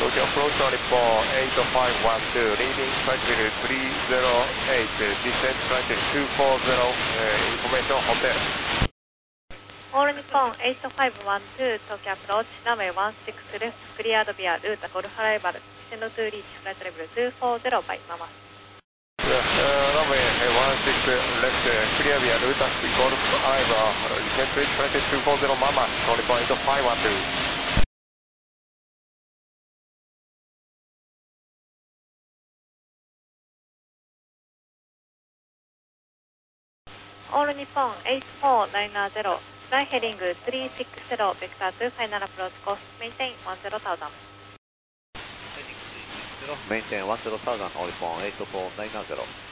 Tokyo approach to Nippon 8512, leading flight level 308, descent flight level 240, information hotel. All Nippon 8512, Tokyo approach, runway 16 left, cleared via route Golf arrival, descend to reach flight level 240 by Mama. Runway 16 left, clear via route Golf arrival, descend to reach flight level 240 Mama, All Nippon 8512. All Nippon 8490, fly heading 360, vector to final approach course, maintain 10,000. Maintain 10,000, All Nippon 8490.